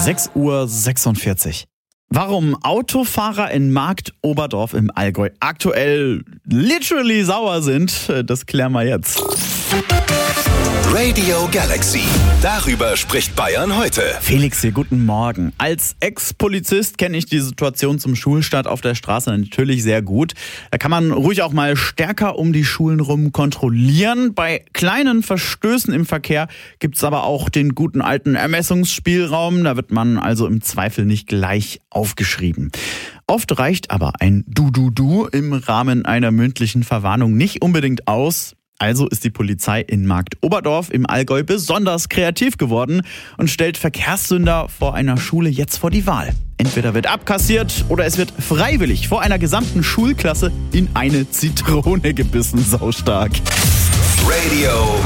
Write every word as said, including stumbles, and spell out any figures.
sechs Uhr sechsundvierzig. Warum Autofahrer in Marktoberdorf im Allgäu aktuell literally sauer sind, das klären wir jetzt. Radio Galaxy. Darüber spricht Bayern heute. Felix hier, guten Morgen. Als Ex-Polizist kenne ich die Situation zum Schulstart auf der Straße natürlich sehr gut. Da kann man ruhig auch mal stärker um die Schulen rum kontrollieren. Bei kleinen Verstößen im Verkehr gibt es aber auch den guten alten Ermessungsspielraum. Da wird man also im Zweifel nicht gleich aufgeschrieben. Oft reicht aber ein Du-Du-Du im Rahmen einer mündlichen Verwarnung nicht unbedingt aus. Also ist die Polizei in Marktoberdorf im Allgäu besonders kreativ geworden und stellt Verkehrssünder vor einer Schule jetzt vor die Wahl. Entweder wird abkassiert oder es wird freiwillig vor einer gesamten Schulklasse in eine Zitrone gebissen. Saustark. Radio